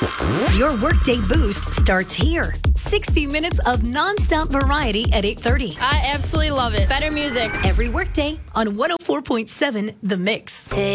Your Workday Boost starts here. 60 minutes of nonstop variety at 8:30. I absolutely love it. Better music. Every workday on 104.7 The Mix.